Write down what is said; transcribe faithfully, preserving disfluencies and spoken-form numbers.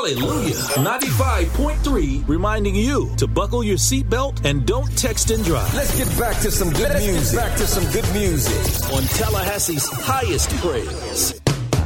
Hallelujah. ninety-five point three, reminding you to buckle your seatbelt and don't text and drive. Let's get back to some good Let's music. Get back to some good music. On Tallahassee's highest praise.